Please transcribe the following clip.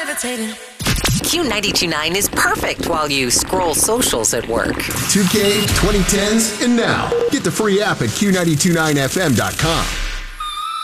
levitating. Q92.9 is perfect while you scroll socials at work. 2K, 2010s, and now. Get the free app at Q929FM.com.